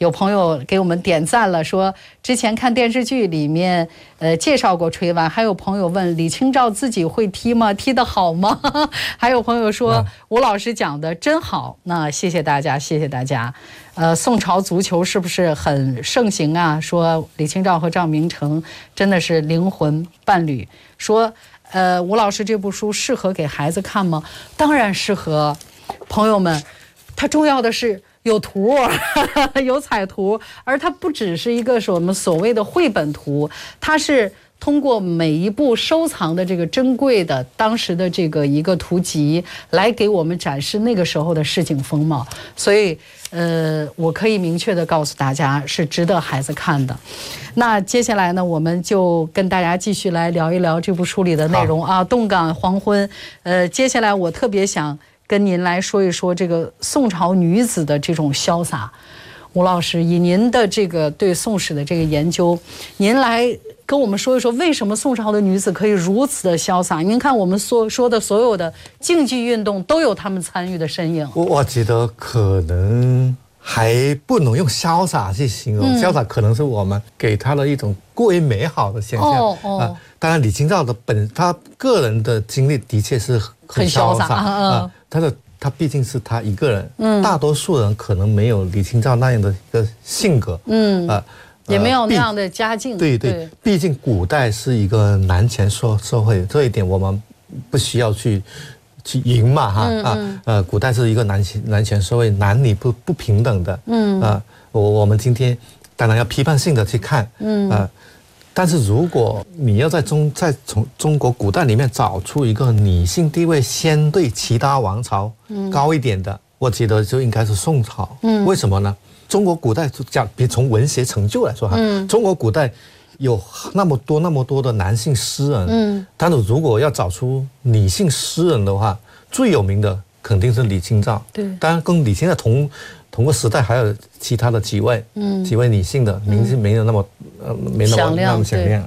有朋友给我们点赞了，说之前看电视剧里面介绍过锤丸，还有朋友问李清照自己会踢吗？踢得好吗？还有朋友说吴老师讲的真好，那谢谢大家，谢谢大家。宋朝足球是不是很盛行啊？说李清照和赵明诚真的是灵魂伴侣。说吴老师这部书适合给孩子看吗？当然适合。朋友们，它重要的是有图有彩图，而它不只是一个我们所谓的绘本图，它是通过每一部收藏的这个珍贵的当时的这个一个图集来给我们展示那个时候的市井风貌。所以我可以明确的告诉大家，是值得孩子看的。那接下来呢，我们就跟大家继续来聊一聊这部书里的内容啊，动感黄昏。接下来我特别想跟您来说一说这个宋朝女子的这种潇洒。吴老师，以您的这个对宋史的这个研究，您来跟我们说一说，为什么宋朝的女子可以如此的潇洒？您看我们说的所有的竞技运动都有她们参与的身影。 我觉得可能还不能用潇洒去形容，潇洒可能是我们给她的一种过于美好的现象。当然李清照的她个人的经历的确是很潇洒他毕竟是他一个人，大多数人可能没有李清照那样的一个性格， 也没有那样的家境。 对，毕竟古代是一个男权社会，这一点我们不需要去赢嘛古代是一个男权社会，男女不平等的，我们今天当然要批判性的去看，但是如果你要从中国古代里面找出一个女性地位相对其他王朝高一点的，我觉得就应该是宋朝。为什么呢？中国古代比从文学成就来说中国古代有那么多的男性诗人，但是如果要找出女性诗人的话，最有名的肯定是李清照。对，当然跟李清照同个时代还有其他的几位女性的名字没有那么响亮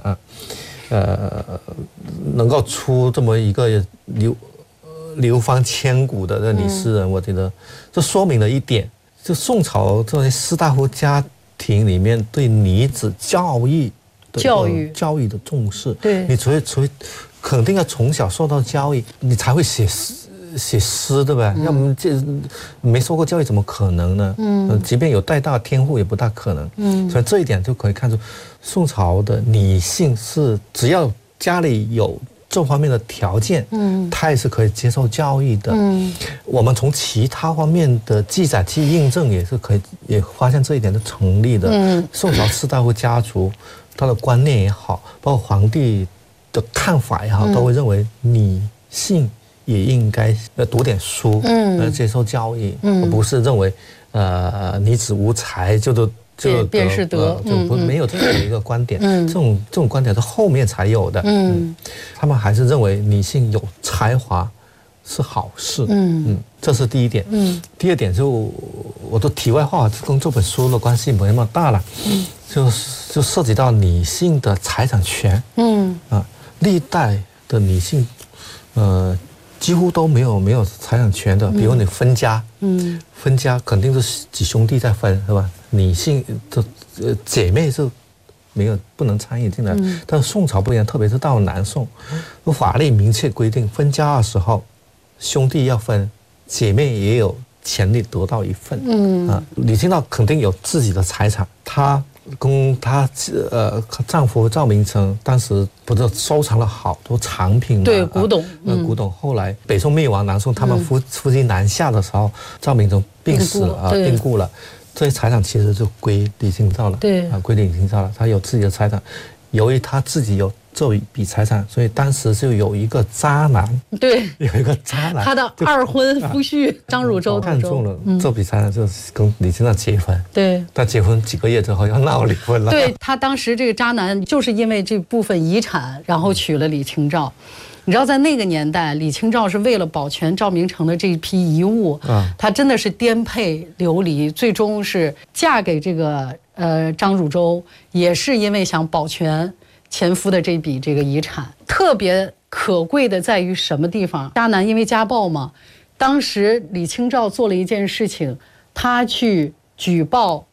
能够出这么一个流芳千古的女诗人，我觉得这说明了一点，就宋朝这些士大夫家庭里面对女子教育的重视。对，你除非肯定要从小受到教育，你才会写诗，对吧？要么这没受过教育怎么可能呢？即便有带大天赋也不大可能。所以这一点就可以看出，宋朝的女性是只要家里有这方面的条件，她也是可以接受教育的。我们从其他方面的记载去印证，也发现这一点是成立的。宋朝士大夫家族他的观念也好，包括皇帝的看法也好，都会认为女性也应该读点书，接受教育，而不是认为女子无才就便是德， 就没有这样的一个观点。这种观点是后面才有的。他们还是认为女性有才华是好事。这是第一点。第二点就我的题外话，跟这本书的关系没那么大了。就涉及到女性的财产权。历代的女性，几乎都没有财产权的。比如你分家，分家肯定是几兄弟在分，是吧？女性的姐妹是不能参与进来。但是宋朝不一样，特别是到了南宋，法律明确规定，分家的时候兄弟要分，姐妹也有权利得到一份。李清照肯定有自己的财产，她跟她丈夫赵明诚当时不是收藏了好多藏品吗？ 对，古董。 古董。后来北宋灭亡，南宋他们夫妻南下的时候，赵明诚病死了，病故了，这些财产其实就归李清照了。对，归李清照了。他有自己的财产，由于他自己有这一笔财产，所以当时就有一个渣男。对，有一个渣男， 他的二婚夫婿张汝舟看中了这笔财产，就跟李清照结婚。 对， 但结婚几个月之后要闹离婚了。 对，他当时这个渣男就是因为这部分遗产，然后娶了李清照。你知道，在那个年代，李清照是为了保全赵明诚的这一批遗物，她真的是颠沛流离，最终是嫁给这个张汝舟，也是因为想保全前夫的这笔这个遗产。特别可贵的在于什么地方？渣男因为家暴嘛，当时李清照做了一件事情，她去举报